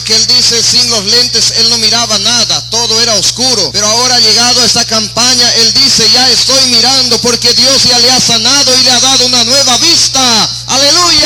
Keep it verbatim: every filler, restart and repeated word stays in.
que él dice sin los lentes él no miraba nada, todo era oscuro. Pero ahora llegado a esta campaña, él dice ya estoy mirando porque Dios ya le ha sanado y le ha dado una nueva vista.